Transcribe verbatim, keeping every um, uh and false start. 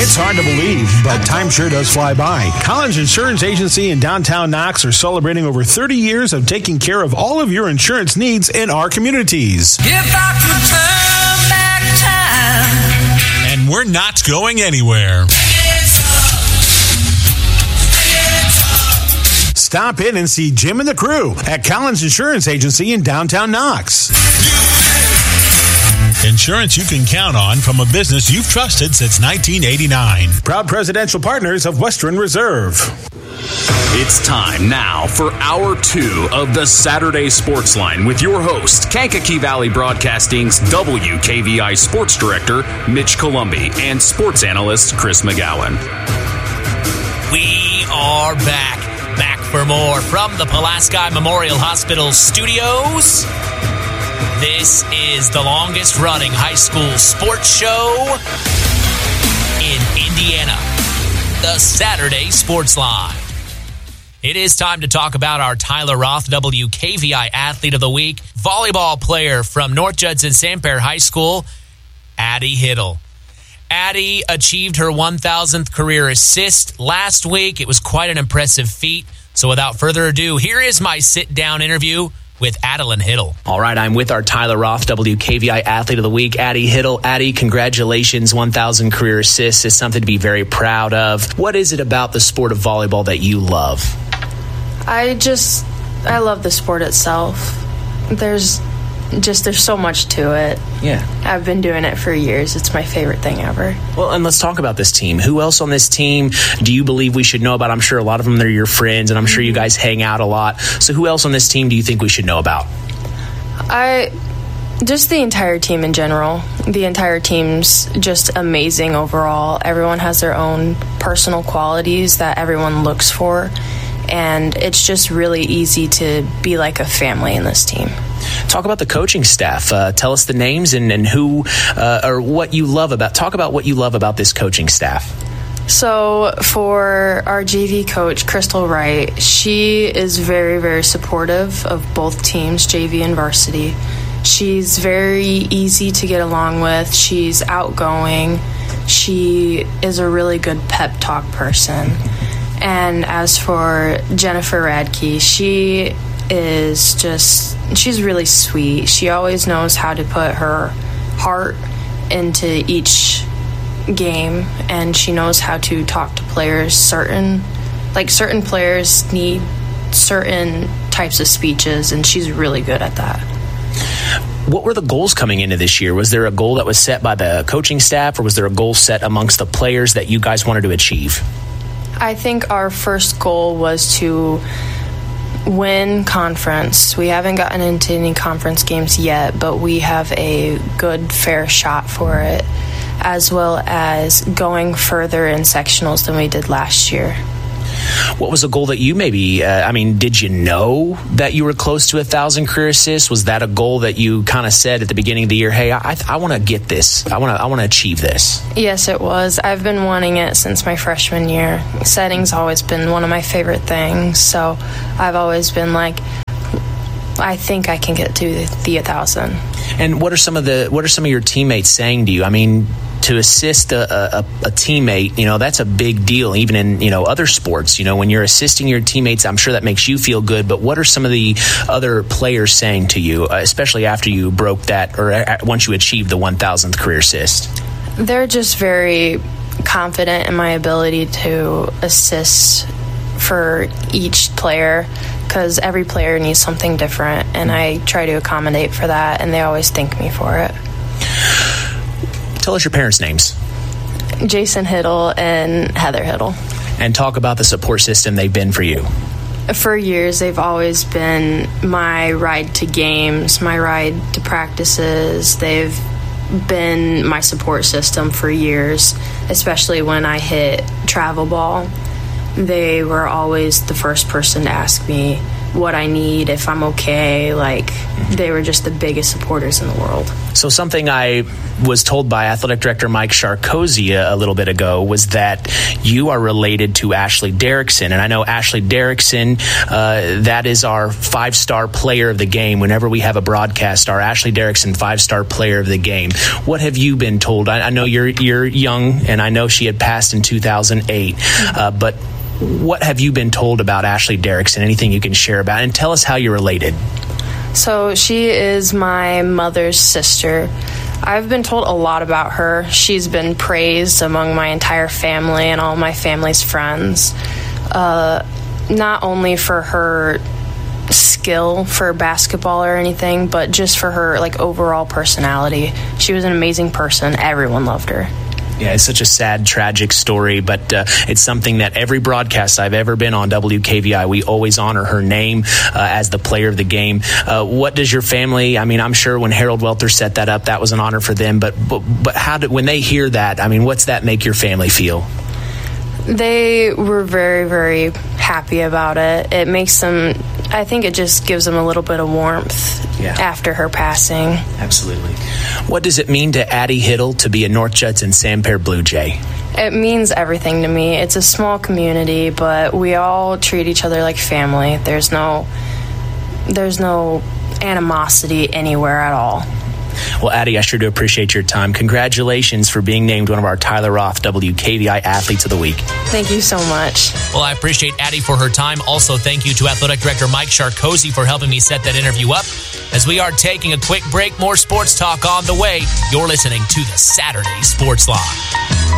It's hard to believe, but time sure does fly by. Collins Insurance Agency in downtown Knox are celebrating over thirty years of taking care of all of your insurance needs in our communities. If I could turn back time. And we're not going anywhere. Stop in and see Jim and the crew at Collins Insurance Agency in downtown Knox. Insurance you can count on from a business you've trusted since nineteen eighty-nine. Proud presidential partners of Western Reserve. It's time now for hour two of the Saturday Sports Line with your host, Kankakee Valley Broadcasting's W K V I Sports Director, Mitch Columbi, and sports analyst, Chris McGowan. We are back. Back for more from the Pulaski Memorial Hospital studios. This is the longest-running high school sports show in Indiana, the Saturday Sports Line. It is time to talk about our Tyler Roth W K V I Athlete of the Week, volleyball player from North Judson Saint High School, Addie Hiddle. Addie achieved her one thousandth career assist last week. It was quite an impressive feat. So without further ado, here is my sit-down interview with Adeline Hiddle. All right, I'm with our Tyler Roth W K V I Athlete of the Week, Addie Hiddle. Addie, congratulations. one thousand career assists is something to be very proud of. What is it about the sport of volleyball that you love? I just, I love the sport itself. There's just, there's so much to it. Yeah. I've been doing it for years. It's my favorite thing ever. Well, and let's talk about this team. Who else on this team do you believe we should know about? I'm sure a lot of them, they're your friends, and I'm sure you guys hang out a lot. So who else on this team do you think we should know about? I, just the entire team in general. The entire team's just amazing overall. Everyone has their own personal qualities that everyone looks for, and it's just really easy to be like a family in this team. Talk about the coaching staff. Uh, tell us the names and, and who uh, or what you love about. Talk about what you love about this coaching staff. So for our J V coach, Crystal Wright, she is very, very supportive of both teams, J V and varsity. She's very easy to get along with. She's outgoing. She is a really good pep talk person. And as for Jennifer Radke, she is just, she's really sweet. She always knows how to put her heart into each game, and she knows how to talk to players. Certain, like certain players need certain types of speeches, and she's really good at that. What were the goals coming into this year? Was there a goal that was set by the coaching staff, or was there a goal set amongst the players that you guys wanted to achieve? I think our first goal was to win conference. We haven't gotten into any conference games yet, but we have a good, fair shot for it, as well as going further in sectionals than we did last year. What was a goal that you maybe, uh, I mean, did you know that you were close to a thousand career assists? Was that a goal that you kind of said at the beginning of the year, hey, I, I want to get this. I want to I want to achieve this? Yes, it was. I've been wanting it since my freshman year. Setting's always been one of my favorite things, so I've always been like, I think I can get to the, the one thousand. And what are some of the what are some of your teammates saying to you? I mean, to assist a, a, a teammate, you know, that's a big deal, even in, you know, other sports. You know, when you're assisting your teammates, I'm sure that makes you feel good. But what are some of the other players saying to you, uh, especially after you broke that, or uh, once you achieved the one thousandth career assist? They're just very confident in my ability to assist for each player, because every player needs something different, and I try to accommodate for that, and they always thank me for it. Tell us your parents' names. Jason Hiddle and Heather Hiddle. And talk about the support system they've been for you. For years, they've always been my ride to games, my ride to practices. They've been my support system for years, especially when I hit travel ball. They were always the first person to ask me what I need, if I'm okay. Like, they were just the biggest supporters in the world. So something I was told by Athletic Director Mike Sharkozy a little bit ago was that you are related to Ashley Derrickson. And I know Ashley Derrickson, uh, that is our five-star player of the game. Whenever we have a broadcast, our Ashley Derrickson, five-star player of the game. What have you been told? I, I know you're you're young, and I know she had passed in two thousand eight, uh, but what have you been told about Ashley Derrickson? Anything you can share about? And tell us how you're related. So she is my mother's sister. I've been told a lot about her. She's been praised among my entire family and all my family's friends, uh, not only for her skill for basketball or anything, but just for her like overall personality. She was an amazing person. Everyone loved her. Yeah, it's such a sad, tragic story, but uh, it's something that every broadcast I've ever been on W K V I, we always honor her name uh, as the player of the game. Uh, what does your family, I mean, I'm sure when Harold Welter set that up, that was an honor for them, but but, but how did, when they hear that, I mean, what's that make your family feel? They were very, very happy about it. It makes them, I think it just gives them a little bit of warmth yeah. after her passing. Absolutely. What does it mean to Addie Hiddle to be a North Judson Santerre Blue Jay? It means everything to me. It's a small community, but we all treat each other like family. There's no, there's no animosity anywhere at all. Well, Addie, I sure do appreciate your time. Congratulations for being named one of our Tyler Roth W K V I Athletes of the Week. Thank you so much. Well, I appreciate Addie for her time. Also, thank you to Athletic Director Mike Sharkozy for helping me set that interview up. As we are taking a quick break, more sports talk on the way. You're listening to the Saturday Sports Line.